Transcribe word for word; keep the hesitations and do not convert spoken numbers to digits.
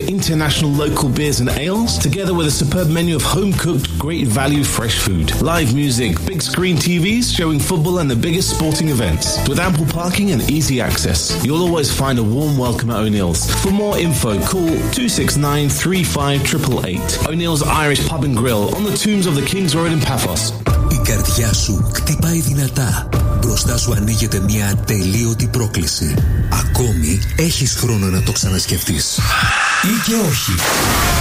international local beers and ales, together with a superb menu of home-cooked, great value fresh food. Live music, big screen T Vs showing football and the biggest sporting events. With ample parking and easy access, you'll always find a warm welcome at O'Neill's. For more info, call two six nine, three five eight eight eight. O'Neill's Irish Pub and Grill on the tombs of the King's Road in Paphos. Η καρδιά σου χτυπάει δυνατά. Μπροστά σου ανοίγεται μια ατελείωτη πρόκληση. Ακόμη έχεις χρόνο να το ξανασκεφτείς. Ή και όχι.